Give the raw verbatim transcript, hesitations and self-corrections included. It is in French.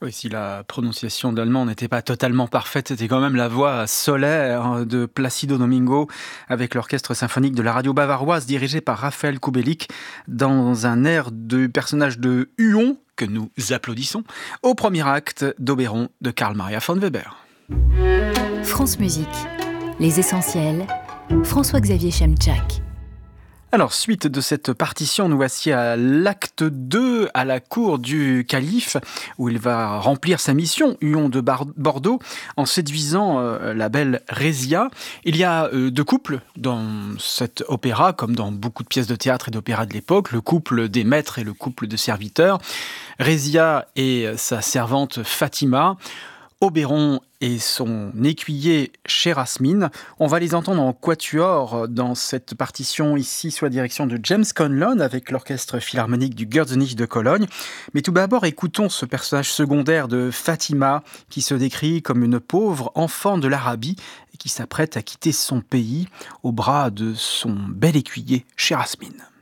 Oui, si la prononciation de l'allemand n'était pas totalement parfaite, c'était quand même la voix solaire de Placido Domingo avec l'orchestre symphonique de la radio bavaroise dirigé par Raphaël Kubelik dans un air du personnage de Huon, que nous applaudissons, au premier acte d'Oberon de Karl Maria von Weber. France Musique, les essentiels, François-Xavier Chemchak. Alors, suite de cette partition, nous voici à l'acte deux, à la cour du calife, où il va remplir sa mission, Huon de Bar- Bordeaux, en séduisant euh, la belle Rézia. Il y a euh, deux couples dans cet opéra, comme dans beaucoup de pièces de théâtre et d'opéra de l'époque, le couple des maîtres et le couple de serviteurs. Rézia et sa servante Fatima, Oberon et son écuyer Chérasmine. On va les entendre en quatuor dans cette partition ici sous la direction de James Conlon avec l'orchestre philharmonique du Gürzenich de Cologne. Mais tout d'abord, écoutons ce personnage secondaire de Fatima qui se décrit comme une pauvre enfant de l'Arabie et qui s'apprête à quitter son pays au bras de son bel écuyer Chérasmine.